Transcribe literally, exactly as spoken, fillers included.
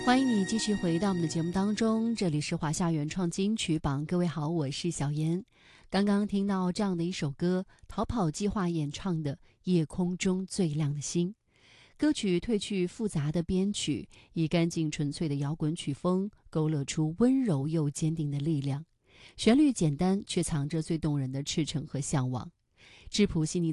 欢迎你继续回到我们的节目当中，这里是华夏原创金曲榜。各位好，我是小妍。刚刚听到这样的一首歌，逃跑计划演唱的《夜空中最亮的星》。歌曲褪去复杂的编曲，以干净纯粹的摇滚曲风勾勒出温柔又坚定的力量。旋律简单，却藏着最动人的赤诚和向往。质朴细腻